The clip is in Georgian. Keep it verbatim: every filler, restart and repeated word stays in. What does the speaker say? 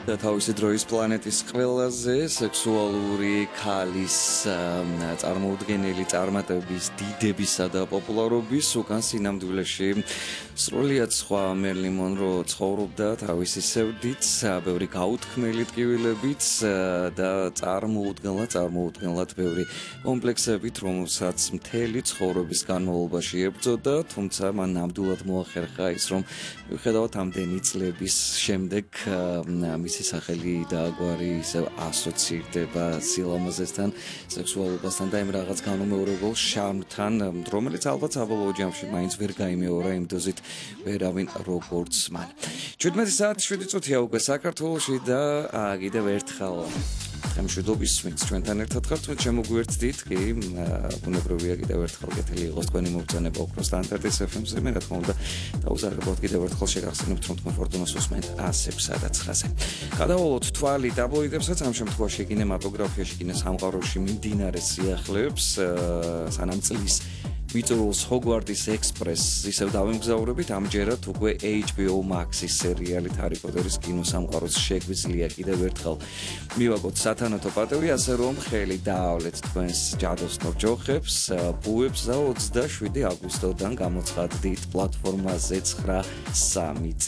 თავისი დროის პლანეტის ყველაზე სექსუალური ქალის წარმოუდგენელი წარმატების, დიდებისა და პოპულარობის უკან სინამდვილეში სრულიად სხვა მერლინ მონრო ცხოვრობდა თავისი სევდით, ბევრი გაუთქმელი ტკივილებით და წარმოუდგენლად, წარმოუდგენლად ბევრი კომპლექსებით, რომელსაც მთელი ცხოვრების განმავლობაში ებრძოდა, თუმცა მან ნამდვილად მოახერხა ის, რომ მიუხედავად ამდენი წლების შემდეგ მისი სახელი და გვარი ისევ ასოცირდება სილამაზესთან, სექსუალობასთან და იმ რაღაც განუმეორებელ შარმთან, რომელიც ალბათ საბოლოო ჯამში მაინც ვერ გაიმეორა იმ დოზით ვერავინ როგორც მან. შვიდმეტი საათი შვიდი წუთია უკვე საქართველოში და კიდევ ერთხელ მშვიდობის მის ჩვენთან ერთად ხართ, შემოგვიერთდით კი ბუნებრივია კიდევ ერთხელ კეთილი იყოს თქვენი მობრძანება ოქროს სტანდარტის ეფ ემ-ზე, მე რა თქმა უნდა დაუზარებოთ კიდევ ერთხელ შეგახსენებთ, რომ თქვენ ფორტუნას უსმენთ ასებსა და ცხრაზე. გადავალოთ თვალი ტაბლოიდებსაც, ამ შემთხვევაში კინემატოგრაფიაში, კინოსამყაროში მიმდინარე სიახლეებს, სანამ წლის მიწურულს ჰოგვარტის ექსპრესს ისევ დავემგზავრებით, ამჯერად უკვე ეიჩ ბი ო Max-ის სერიალით ჰარი პოტერის კინოსამყაროს შეგვიძლია კიდევ ერთხელ მივაგოთ სათანადო პატევი, ასე რომ ხელი დაავლეთ თქვენს ჯადოსნურ ჯოხებს, ბუებს და ოცდაშვიდი აგვისტოდან გამოცხადდით პლატფორმაზე ცხრა სამი